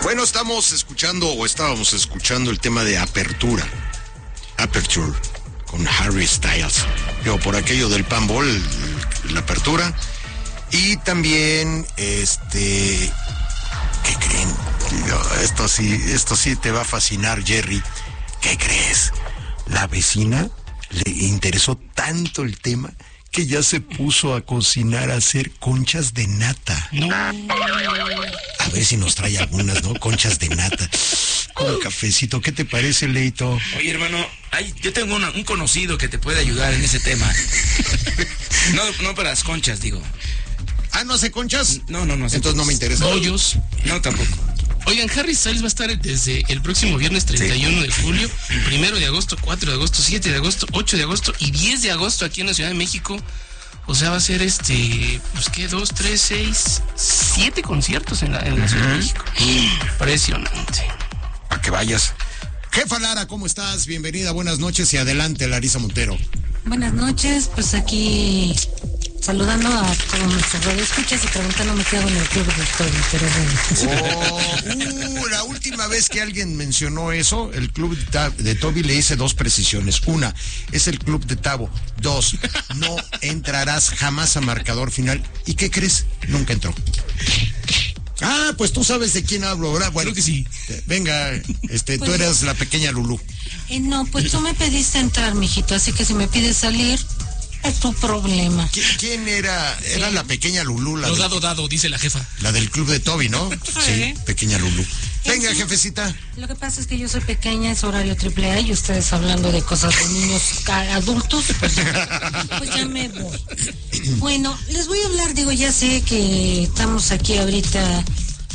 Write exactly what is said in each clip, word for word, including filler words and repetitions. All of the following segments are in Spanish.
Bueno, estamos escuchando o estábamos escuchando el tema de Apertura. Aperture con Harry Styles. Yo por aquello del Panball, la apertura. Y también, este, ¿qué creen? Esto sí, esto sí te va a fascinar, Jerry. ¿Qué crees? La vecina le interesó tanto el tema que ya se puso a cocinar, a hacer conchas de nata. No. A ver si nos trae algunas, ¿no? Conchas de nata. Con un cafecito. ¿Qué te parece, Leito? Oye, hermano, hay, yo tengo una, un conocido que te puede ayudar en ese tema. No, no para las conchas, digo. Ah, ¿no hace conchas? No, no, no. Entonces no me interesa. Bollos. No, tampoco. Oigan, Harry Styles va a estar desde el próximo viernes treinta y uno de julio, primero de agosto, cuatro de agosto, siete de agosto, ocho de agosto y diez de agosto aquí en la Ciudad de México. O sea, va a ser este, pues qué, dos, tres, seis, siete conciertos en la, en la Ciudad de México. Impresionante. Para que vayas. Jefa Lara, ¿cómo estás? Bienvenida, buenas noches y adelante, Larisa Montero. Buenas noches, pues aquí saludando a todos nuestros radioescuchas y preguntándome qué hago en el club de Toby, pero bueno. Oh, uh, la última vez que alguien mencionó eso, el club de, Tab- de Toby le hice dos precisiones. Una, es el club de Tabo. Dos, no entrarás jamás a marcador final. ¿Y qué crees? Nunca entró. Ah, pues tú sabes de quién hablo, ¿verdad? Bueno, Creo que sí. Venga, este, Pues, tú eras la pequeña Lulú. Eh, no, pues tú me pediste entrar, mijito, así que si me pides salir, es tu problema. ¿Qui- ¿Quién era? Era la pequeña Lulú, la, Lo del- dado, dado, dice la jefa. la del club de Toby, ¿no? Sí, pequeña Lulú. Venga, Sí. jefecita. Lo que pasa es que yo soy pequeña, es horario triple A y ustedes hablando de cosas de niños ca- adultos, pues, pues ya me voy. Bueno, les voy a hablar, digo, ya sé que estamos aquí ahorita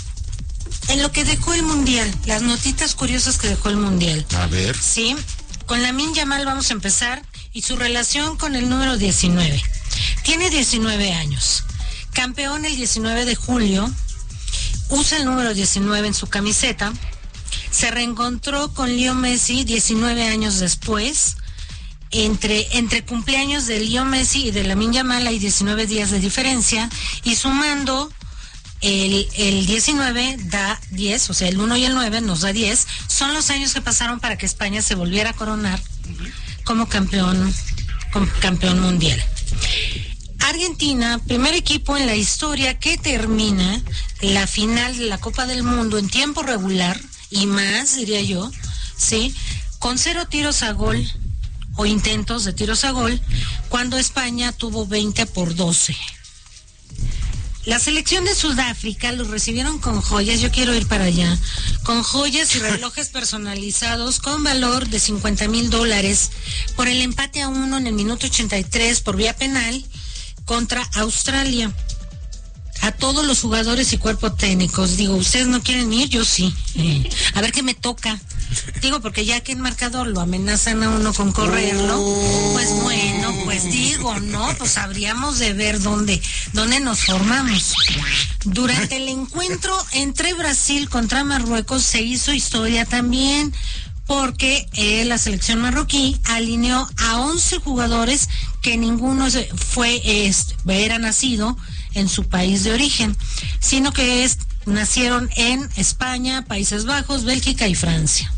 en lo que dejó el Mundial, las notitas curiosas que dejó el Mundial. A ver. Sí, con Lamine Yamal vamos a empezar y su relación con el número diecinueve. Tiene diecinueve años, campeón el diecinueve de julio, usa el número diecinueve en su camiseta, se reencontró con Leo Messi diecinueve años después, entre, entre cumpleaños de Leo Messi y de Lamine Yamal hay diecinueve días de diferencia, y sumando el, el diecinueve da diez, o sea el uno y el nueve nos da diez, son los años que pasaron para que España se volviera a coronar como campeón, como campeón mundial. Argentina, primer equipo en la historia que termina la final de la Copa del Mundo en tiempo regular y más, diría yo, sí, con cero tiros a gol o intentos de tiros a gol, cuando España tuvo veinte por doce. La selección de Sudáfrica los recibieron con joyas, yo quiero ir para allá, con joyas y relojes personalizados con valor de cincuenta mil dólares por el empate a uno en el minuto ochenta y tres por vía penal contra Australia. A todos los jugadores y cuerpos técnicos, digo, ¿ustedes no quieren ir? Yo sí. Eh, a ver qué me toca. Digo, porque ya que en marcador lo amenazan a uno con correrlo, pues bueno, pues digo, ¿no? Pues habríamos de ver dónde, dónde nos formamos. Durante el encuentro entre Brasil contra Marruecos se hizo historia también, porque eh, la selección marroquí alineó a once jugadores que ninguno fue, eh, era nacido en su país de origen, sino que es, nacieron en España, Países Bajos, Bélgica y Francia.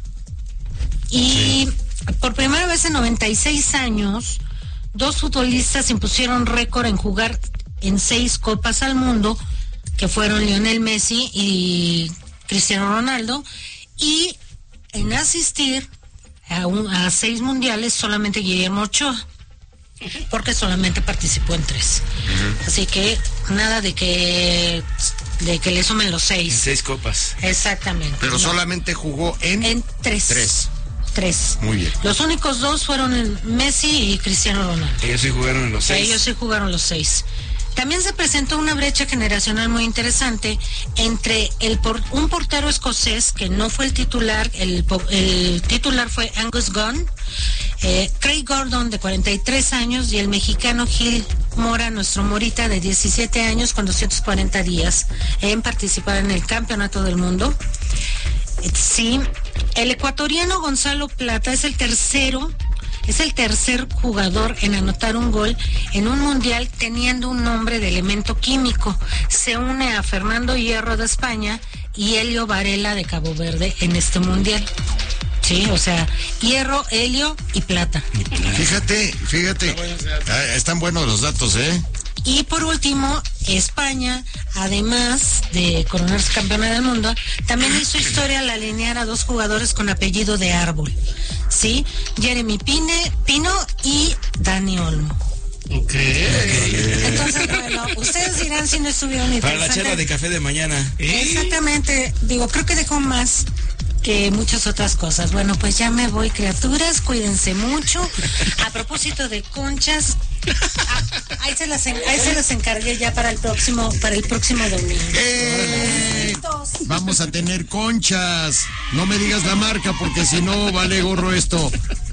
Y por primera vez en noventa y seis años, dos futbolistas impusieron récord en jugar en seis copas al mundo, que fueron Lionel Messi y Cristiano Ronaldo, y en asistir a, un, a seis mundiales solamente Guillermo Ochoa, porque solamente participó en tres. Uh-huh. Así que nada de que de que le sumen los seis. En seis copas. Exactamente. Pero no. solamente jugó en... En tres. Tres. Tres. Muy bien. Los únicos dos fueron Messi y Cristiano Ronaldo. Ellos sí jugaron en los seis. Ellos sí jugaron los seis. También se presentó una brecha generacional muy interesante entre el por, un portero escocés que no fue el titular, el, el titular fue Angus Gunn, eh, Craig Gordon de cuarenta y tres años y el mexicano Gil Mora, nuestro Morita de diecisiete años con doscientos cuarenta días en participar en el Campeonato del Mundo. Sí, el ecuatoriano Gonzalo Plata es el tercero Es el tercer jugador en anotar un gol en un mundial teniendo un nombre de elemento químico. Se une a Fernando Hierro de España y Helio Varela de Cabo Verde en este mundial. Sí, o sea, hierro, helio y plata. Fíjate, fíjate. Ah, están buenos los datos, ¿eh? Y por último, España, además de coronarse campeona del mundo, también hizo historia al alinear a dos jugadores con apellido de árbol, ¿sí? Jeremy Pine, Pino y Dani Olmo. Ok. Entonces, bueno, ustedes dirán si no estuvieron Para interesantes. la charla de café de mañana. Exactamente, digo, creo que dejó más que muchas otras cosas. Bueno, pues ya me voy, criaturas, cuídense mucho. A propósito de conchas, ah, ahí se las en- ahí se las encargué ya para el próximo para el próximo domingo. ¡Eh! Vamos a tener conchas. No me digas la marca porque si no vale gorro esto.